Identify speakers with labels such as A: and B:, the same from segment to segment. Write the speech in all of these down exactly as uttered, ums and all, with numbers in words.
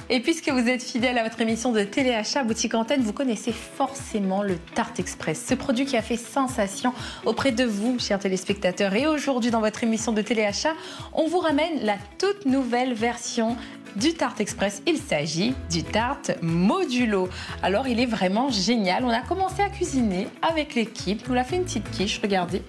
A: Et puisque vous êtes fidèle à votre émission de téléachat Boutique Antenne, vous connaissez forcément le Tarte Express, ce produit qui a fait sensation auprès de vous, chers téléspectateurs. Et aujourd'hui, dans votre émission de téléachat, on vous ramène la toute nouvelle version du Tarte Express. Il s'agit du Tarte Modulo. Alors, il est vraiment génial. On a commencé à cuisiner avec l'équipe. On a fait une petite quiche, regardez.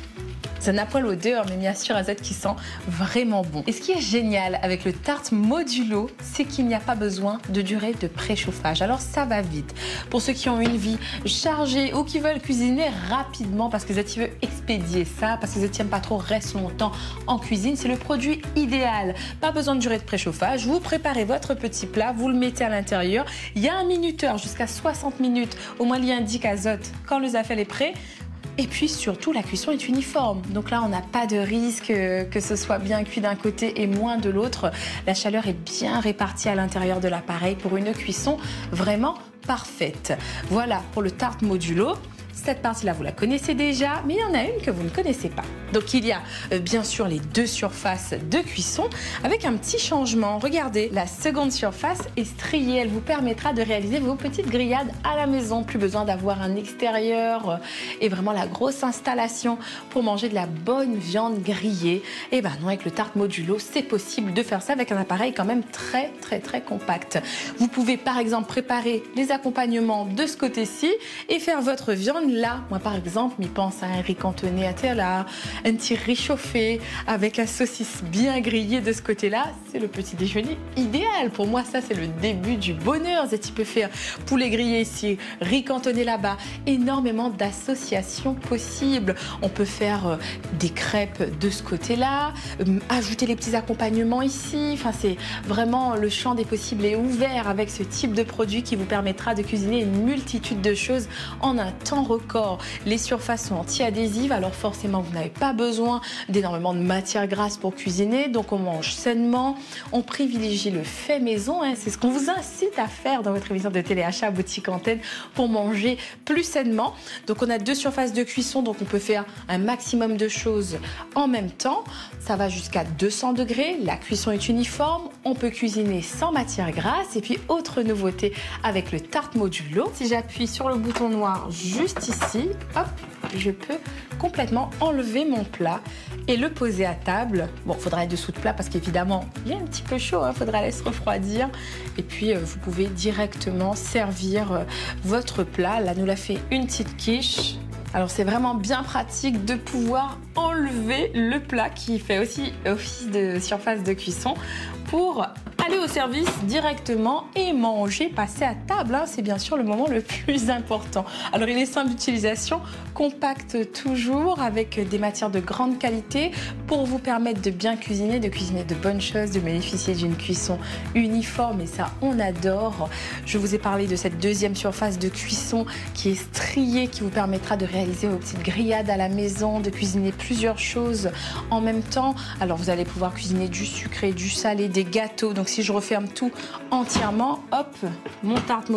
A: Ça n'a pas l'odeur, mais bien sûr, Azette qui sent vraiment bon. Et ce qui est génial avec le Tarte Modulo, c'est qu'il n'y a pas besoin de durée de préchauffage. Alors, ça va vite. Pour ceux qui ont une vie chargée ou qui veulent cuisiner rapidement parce que Azette veut expédier ça, parce que Azette n'aime pas trop rester longtemps en cuisine, c'est le produit idéal. Pas besoin de durée de préchauffage. Vous préparez votre petit plat, vous le mettez à l'intérieur. Il y a un minuteur jusqu'à soixante minutes. Au moins, il indique Azote quand le zafel est prêt. Et puis surtout, la cuisson est uniforme. Donc là, on n'a pas de risque que ce soit bien cuit d'un côté et moins de l'autre. La chaleur est bien répartie à l'intérieur de l'appareil pour une cuisson vraiment parfaite. Voilà pour le Tarte Modulo. Cette partie-là, vous la connaissez déjà, mais il y en a une que vous ne connaissez pas. Donc, il y a euh, bien sûr les deux surfaces de cuisson avec un petit changement. Regardez, la seconde surface est striée. Elle vous permettra de réaliser vos petites grillades à la maison. Plus besoin d'avoir un extérieur euh, et vraiment la grosse installation pour manger de la bonne viande grillée. Et ben non, avec le Tarte Modulo, c'est possible de faire ça avec un appareil quand même très, très, très compact. Vous pouvez par exemple préparer les accompagnements de ce côté-ci et faire votre viande là. Moi, par exemple, m'y pense à un riz cantonné à terre, un petit riz chauffé avec la saucisse bien grillée de ce côté-là. C'est le petit déjeuner idéal. Pour moi, ça, c'est le début du bonheur. Tu peux faire poulet grillé ici, riz cantonné là-bas. Énormément d'associations possibles. On peut faire euh, des crêpes de ce côté-là, euh, ajouter les petits accompagnements ici. Enfin, c'est vraiment le champ des possibles est ouvert avec ce type de produit qui vous permettra de cuisiner une multitude de choses en un temps record. Les surfaces sont anti-adhésives, alors forcément vous n'avez pas besoin d'énormément de matière grasse pour cuisiner, donc on mange sainement, on privilégie le fait maison, hein, c'est ce qu'on vous incite à faire dans votre émission de téléachat Boutique Antenne pour manger plus sainement. Donc on a deux surfaces de cuisson, donc on peut faire un maximum de choses en même temps. Ça va jusqu'à deux cents degrés, la cuisson est uniforme, on peut cuisiner sans matière grasse. Et puis autre nouveauté avec le Tarte Modulo, si j'appuie sur le bouton noir juste ici, hop, je peux complètement enlever mon plat et le poser à table. Bon, il faudra être dessous de plat parce qu'évidemment, il est un petit peu chaud, il hein, faudra laisser refroidir. Et puis, euh, vous pouvez directement servir euh, votre plat. Là, nous l'a fait une petite quiche. Alors, c'est vraiment bien pratique de pouvoir enlever le plat qui fait aussi office de surface de cuisson pour aller au service directement et manger, passer à table. Hein, c'est bien sûr le moment le plus important. Alors, il est simple d'utilisation, compact toujours, avec des matières de grande qualité pour vous permettre de bien cuisiner, de cuisiner de bonnes choses, de bénéficier d'une cuisson uniforme. Et ça, on adore. Je vous ai parlé de cette deuxième surface de cuisson qui est striée, qui vous permettra de réaliser vos petites grillades à la maison, de cuisiner plusieurs choses en même temps. Alors, vous allez pouvoir cuisiner du sucré, du salé, des gâteaux. Donc, si je referme tout entièrement, hop, mon Tarte